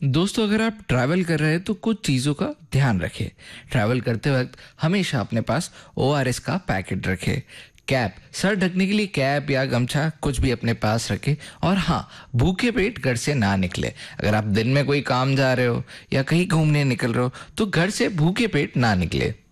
दोस्तों, अगर आप ट्रैवल कर रहे हैं तो कुछ चीज़ों का ध्यान रखें। ट्रैवल करते वक्त हमेशा अपने पास ओआरएस का पैकेट रखें। कैप, सर ढकने के लिए कैप या गमछा कुछ भी अपने पास रखें। और हाँ, भूखे पेट घर से ना निकले। अगर आप दिन में कोई काम जा रहे हो या कहीं घूमने निकल रहे हो तो घर से भूखे पेट ना निकले।